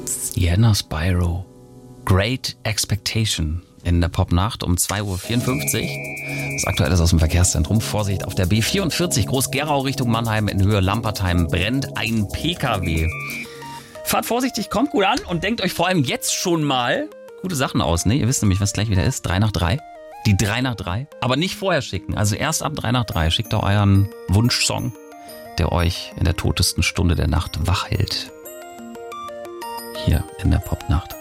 Sienna Spyro. Great Expectation in der Popnacht um 2.54 Uhr. Das Aktuelle ist aus dem Verkehrszentrum. Vorsicht, auf der B44 Groß-Gerau Richtung Mannheim in Höhe Lampertheim brennt ein PKW. Fahrt vorsichtig, kommt gut an und denkt euch vor allem jetzt schon mal gute Sachen aus. Ne? Ihr wisst nämlich, was gleich wieder ist. 3 nach 3. Die 3 nach 3. Aber nicht vorher schicken. Also erst ab 3 nach 3. Schickt doch euren Wunschsong, der euch in der totesten Stunde der Nacht wach hält. Hier in der Popnacht.